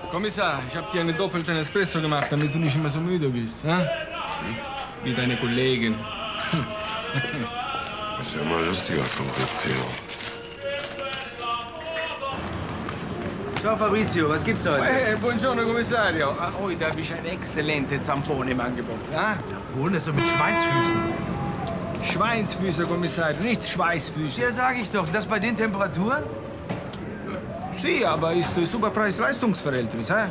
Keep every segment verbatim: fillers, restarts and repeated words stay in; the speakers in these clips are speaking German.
Kommissar, ich habe dir einen doppelten Espresso gemacht, damit du nicht immer so müde bist. Hm? Wie deine Kollegin. Das ist ja mal lustiger, Fabrizio. Ciao Fabrizio, was gibt's heute? Hey, buongiorno, Commissario. Ah, heute habe ich eine exzellente Zampone im Angebot. Ah? Zampone, so mit Schweinsfüßen. Schweinsfüße, Kommissario, nicht Schweißfüße. Ja, sag ich doch. Das bei den Temperaturen? Sie, aber ist ein super Preis-Leistungs-Verhältnis, hä?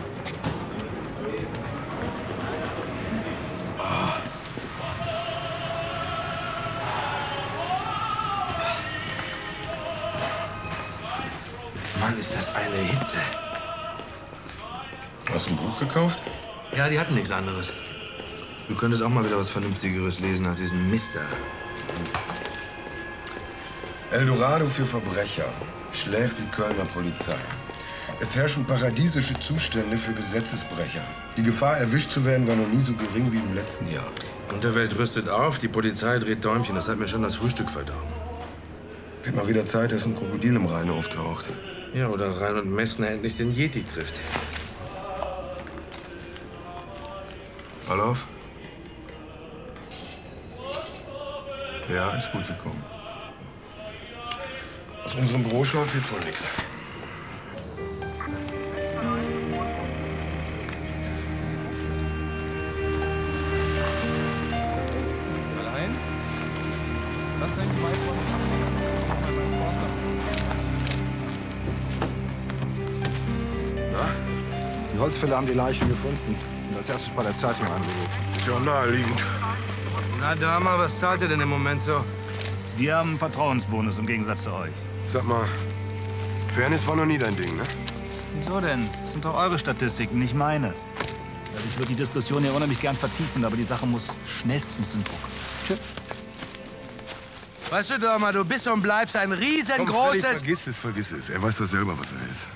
Mann, ist das eine Hitze. Hast du ein Buch gekauft? Ja, die hatten nichts anderes. Du könntest auch mal wieder was Vernünftigeres lesen als diesen Mister. Eldorado für Verbrecher. Schläft die Kölner Polizei. Es herrschen paradiesische Zustände für Gesetzesbrecher. Die Gefahr, erwischt zu werden, war noch nie so gering wie im letzten Jahr. Die Unterwelt rüstet auf, die Polizei dreht Däumchen. Das hat mir schon das Frühstück verdorben. Wird mal wieder Zeit, dass ein Krokodil im Rhein auftaucht. Ja, oder Rhein und Messner endlich den Yeti trifft. Balov? Ja, ist gut gekommen. Aus unserem Büroschlaf wird wohl nichts. Allein? Was denn die meisten? Die Holzfäller haben die Leichen gefunden und als erstes bei der Zeitung angerufen. Ist ja auch naheliegend. Na, Dama, was zahlt ihr denn im Moment so? Wir haben einen Vertrauensbonus im Gegensatz zu euch. Sag mal, Fairness war noch nie dein Ding, ne? Wieso denn? Das sind doch eure Statistiken, nicht meine. Also ich würde die Diskussion hier unheimlich gern vertiefen, aber die Sache muss schnellstens in Druck. Tschüss. Weißt du, Dama, du bist und bleibst ein Komm, riesengroßes... Freddy, vergiss es, vergiss es. Er weiß doch selber, was er ist.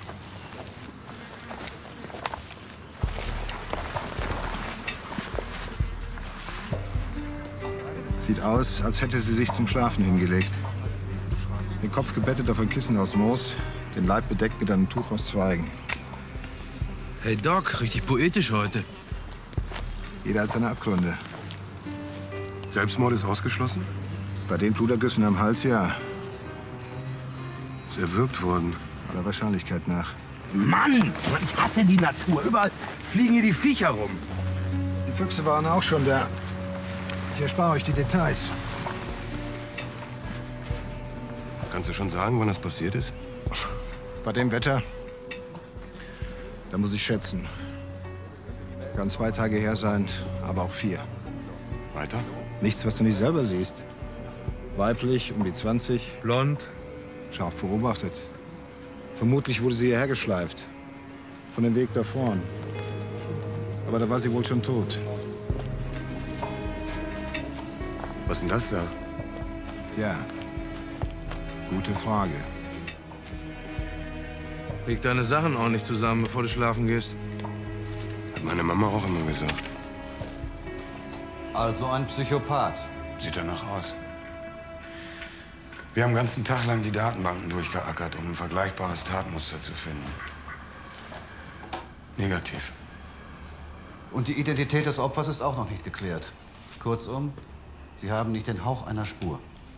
Sieht aus, als hätte sie sich zum Schlafen hingelegt. Den Kopf gebettet auf ein Kissen aus Moos, den Leib bedeckt mit einem Tuch aus Zweigen. Hey Doc, richtig poetisch heute. Jeder hat seine Abgründe. Selbstmord ist ausgeschlossen? Bei den Blutergüssen am Hals, ja. Ist erwürgt worden. Aller Wahrscheinlichkeit nach. Mann, ich hasse die Natur. Überall fliegen hier die Viecher rum. Die Füchse waren auch schon da. Ich erspare euch die Details. Kannst du schon sagen, wann das passiert ist? Bei dem Wetter, da muss ich schätzen. Kann zwei Tage her sein, aber auch vier. Weiter? Nichts, was du nicht selber siehst. Weiblich, um die zwanzig, Blond. scharf beobachtet. Vermutlich wurde sie hierher geschleift. Von dem Weg da vorn. Aber da war sie wohl schon tot. Was ist denn das da? Tja, gute Frage. Leg deine Sachen auch nicht zusammen, bevor du schlafen gehst. Hat meine Mama auch immer gesagt. Also ein Psychopath. Sieht danach aus. Wir haben den ganzen Tag lang die Datenbanken durchgeackert, um ein vergleichbares Tatmuster zu finden. Negativ. Und die Identität des Opfers ist auch noch nicht geklärt. Kurzum, Sie haben nicht den Hauch einer Spur.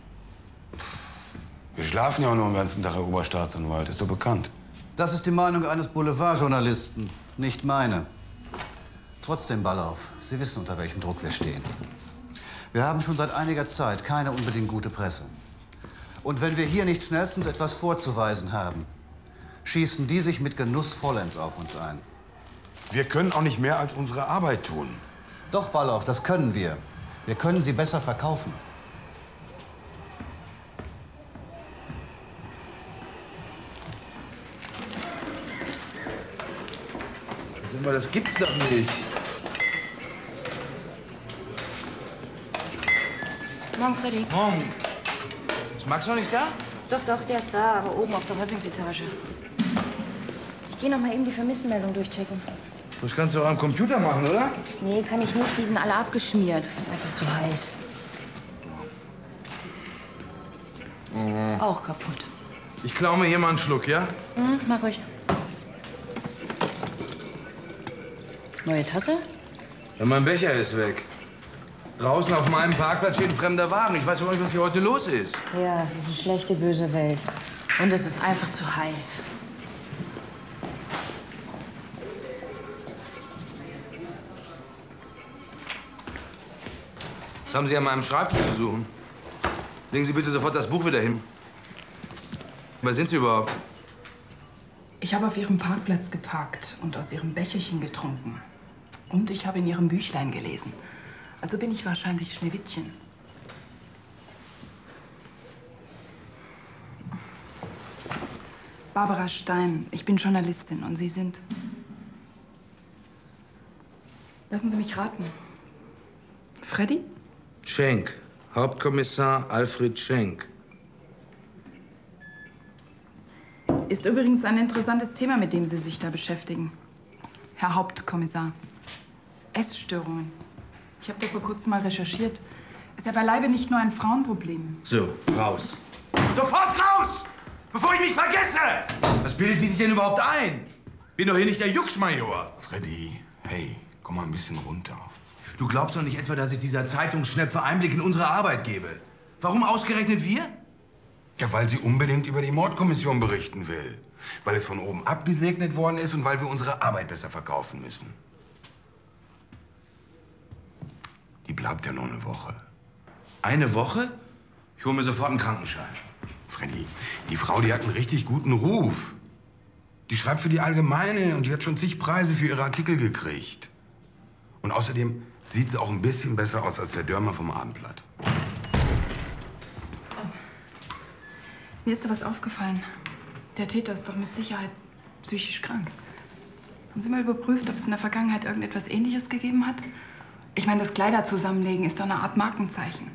Wir schlafen ja auch noch den ganzen Tag, Herr Oberstaatsanwalt. Ist doch bekannt. Das ist die Meinung eines Boulevardjournalisten, nicht meine. Trotzdem, Ballauf, Sie wissen, unter welchem Druck wir stehen. Wir haben schon seit einiger Zeit keine unbedingt gute Presse. Und wenn wir hier nicht schnellstens etwas vorzuweisen haben, schießen die sich mit Genuss vollends auf uns ein. Wir können auch nicht mehr als unsere Arbeit tun. Doch, Ballauf, das können wir. Wir können sie besser verkaufen. Sag mal, das gibt's doch nicht. Morgen, Freddy. Morgen. Ist Max noch nicht da? Doch, doch, der ist da, aber oben auf der Häuptlingsetage. Ich gehe noch mal eben die Vermisstenmeldung durchchecken. Das kannst du auch am Computer machen, oder? Nee, kann ich nicht. Die sind alle abgeschmiert. Ist einfach zu heiß. Mhm. Auch kaputt. Ich klau mir hier mal einen Schluck, ja? Mhm, mach ruhig. Neue Tasse? Ja, mein Becher ist weg. Draußen auf meinem Parkplatz steht ein fremder Wagen. Ich weiß überhaupt nicht, was hier heute los ist. Ja, es ist eine schlechte, böse Welt. Und es ist einfach zu heiß. Was haben Sie an meinem Schreibtisch zu suchen? Legen Sie bitte sofort das Buch wieder hin. Wer sind Sie überhaupt? Ich habe auf Ihrem Parkplatz geparkt und aus Ihrem Becherchen getrunken. Und ich habe in Ihrem Büchlein gelesen. Also bin ich wahrscheinlich Schneewittchen. Barbara Stein, ich bin Journalistin und Sie sind? Lassen Sie mich raten. Freddy? Schenk. Hauptkommissar Alfred Schenk. Ist übrigens ein interessantes Thema, mit dem Sie sich da beschäftigen. Herr Hauptkommissar. Essstörungen. Ich habe da vor kurzem mal recherchiert. Ist ja beileibe nicht nur ein Frauenproblem. So, raus. Sofort raus! Bevor ich mich vergesse! Was bildet Sie sich denn überhaupt ein? Bin doch hier nicht der Juxmajor. Freddy, hey, komm mal ein bisschen runter. Du glaubst doch nicht etwa, dass ich dieser Zeitungsschnepfe Einblick in unsere Arbeit gebe? Warum ausgerechnet wir? Ja, weil sie unbedingt über die Mordkommission berichten will. Weil es von oben abgesegnet worden ist und weil wir unsere Arbeit besser verkaufen müssen. Die bleibt ja noch eine Woche. Eine Woche? Ich hole mir sofort einen Krankenschein. Freddy, die Frau, die hat einen richtig guten Ruf. Die schreibt für die Allgemeine und die hat schon zig Preise für ihre Artikel gekriegt. Und außerdem sieht sie auch ein bisschen besser aus als der Dörmer vom Abendblatt. Mir ist da was aufgefallen. Der Täter ist doch mit Sicherheit psychisch krank. Haben Sie mal überprüft, ob es in der Vergangenheit irgendetwas Ähnliches gegeben hat? Ich meine, das Kleiderzusammenlegen ist doch eine Art Markenzeichen.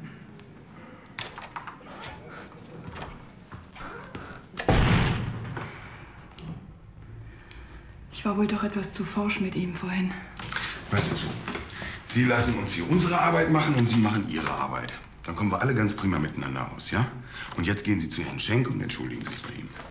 Ich war wohl doch etwas zu forsch mit ihm vorhin. Hören Sie zu. Sie lassen uns hier unsere Arbeit machen und Sie machen Ihre Arbeit. Dann kommen wir alle ganz prima miteinander aus, ja? Und jetzt gehen Sie zu Herrn Schenk und entschuldigen sich bei ihm.